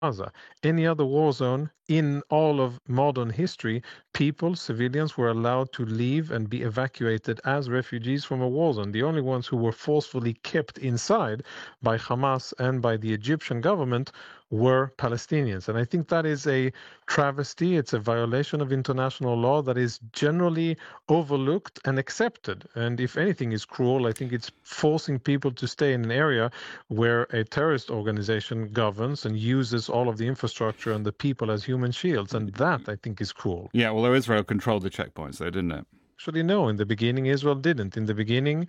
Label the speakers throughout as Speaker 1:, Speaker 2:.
Speaker 1: Gaza. Any other war zone in all of modern history, people, civilians, were allowed to leave and be evacuated as refugees from a war zone. The only ones who were forcefully kept inside by Hamas and by the Egyptian government were Palestinians. And I think that is a travesty. It's a violation of international law that is generally overlooked and accepted. And if anything is cruel, I think it's forcing people to stay in an area where a terrorist organization governs and uses all of the infrastructure and the people as human shields. And that, I think, is cruel.
Speaker 2: Yeah, well, Israel controlled the checkpoints, though, didn't it?
Speaker 1: Actually, no. In the beginning, Israel didn't. In the beginning,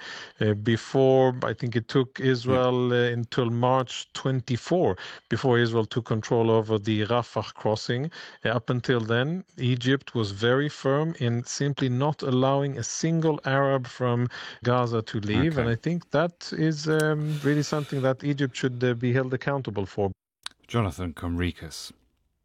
Speaker 1: before, I think it took
Speaker 2: Yeah.
Speaker 1: Israel until March 24 before Israel took control over the Rafah crossing. Up until then, Egypt was very firm in simply not allowing a single Arab from Gaza to leave. And
Speaker 2: Okay.
Speaker 1: I think that is really something that Egypt should be held accountable for.
Speaker 2: Jonathan Conricus.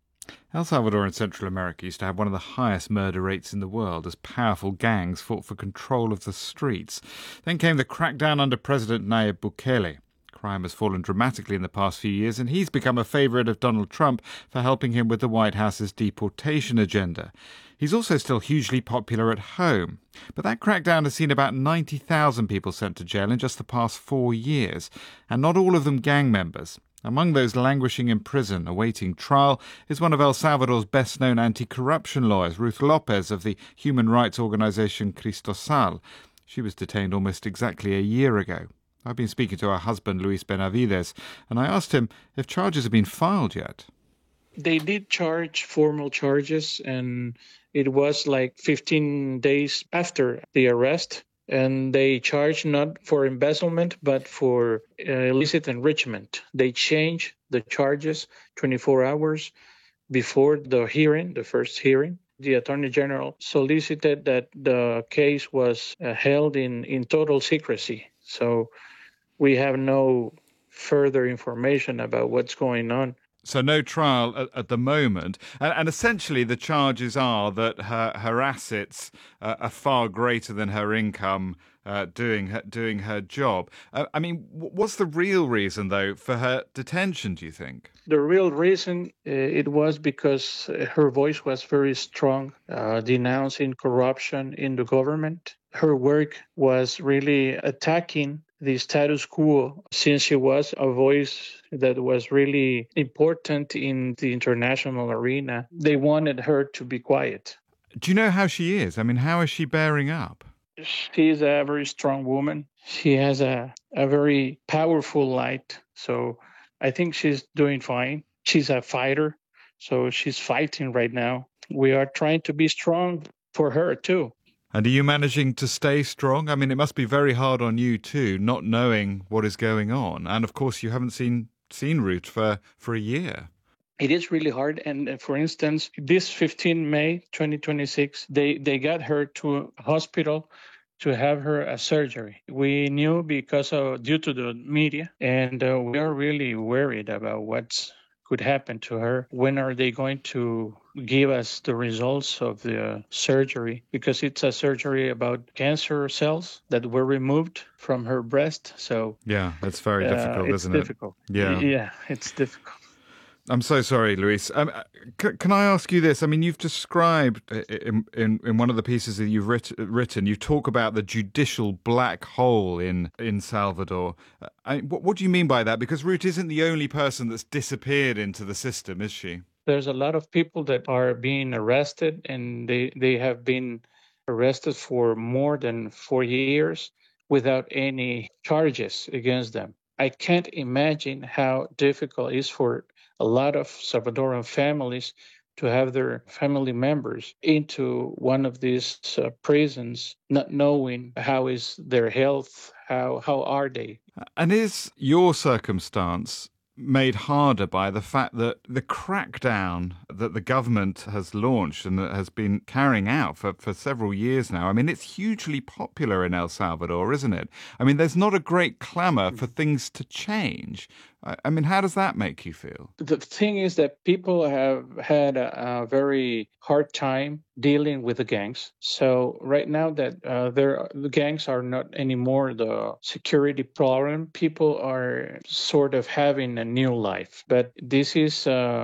Speaker 2: El Salvador and Central America used to have one of the highest murder rates in the world as powerful gangs fought for control of the streets. Then came the crackdown under President Nayib Bukele. Crime has fallen dramatically in the past few years, and he's become a favourite of Donald Trump for helping him with the White House's deportation agenda. He's also still hugely popular at home. But that crackdown has seen about 90,000 people sent to jail in just the past 4 years, and not all of them gang members. Among those languishing in prison awaiting trial is one of El Salvador's best-known anti-corruption lawyers, Ruth Lopez of the human rights organisation Cristosal. She was detained almost exactly a year ago. I've been speaking to her husband, Luis Benavides, and I asked him if charges have been filed yet.
Speaker 3: They did charge formal charges, and it was like 15 days after the arrest. And they charged not for embezzlement, but for illicit enrichment. They changed the charges 24 hours before the hearing, the first hearing. The Attorney General solicited that the case was held in total secrecy. So we have no further information about what's going on.
Speaker 2: So no trial at the moment. And essentially the charges are that her assets are far greater than her income doing her job. I mean, what's the real reason, though, for her detention, do you think?
Speaker 3: The real reason, it was because her voice was very strong, denouncing corruption in the government. Her work was really attacking the status quo, since she was a voice that was really important in the international arena. They wanted her to be quiet.
Speaker 2: Do you know how she is? I mean, how is she bearing up?
Speaker 3: She's a very strong woman. She has a very powerful light. So I think she's doing fine. She's a fighter. So she's fighting right now. We are trying to be strong for her too.
Speaker 2: And are you managing to stay strong? I mean, it must be very hard on you too, not knowing what is going on. And of course, you haven't seen Ruth for a year.
Speaker 3: It is really hard. And for instance, this 15 May 2026, they got her to a hospital to have her a surgery. We knew due to the media, and we are really worried about what could happen to her. When are they going to give us the results of the surgery? Because it's a surgery about cancer cells that were removed from her breast. So
Speaker 2: yeah, that's very difficult, isn't it?
Speaker 3: It's difficult.
Speaker 2: Yeah,
Speaker 3: it's difficult.
Speaker 2: I'm so sorry, Luis. Can I ask you this? I mean, you've described in one of the pieces that you've written, you talk about the judicial black hole in Salvador. What do you mean by that? Because Ruth isn't the only person that's disappeared into the system, is she?
Speaker 3: There's a lot of people that are being arrested, and they have been arrested for more than 4 years without any charges against them. I can't imagine how difficult it is for a lot of Salvadoran families to have their family members into one of these prisons, not knowing how is their health, how are they.
Speaker 2: And is your circumstance made harder by the fact that the crackdown that the government has launched and that has been carrying out for several years now? I mean, it's hugely popular in El Salvador, isn't it? I mean, there's not a great clamour for things to change. I mean, how does that make you feel?
Speaker 3: The thing is that people have had a very hard time dealing with the gangs. So right now that the gangs are not anymore the security problem, people are sort of having a new life. But this is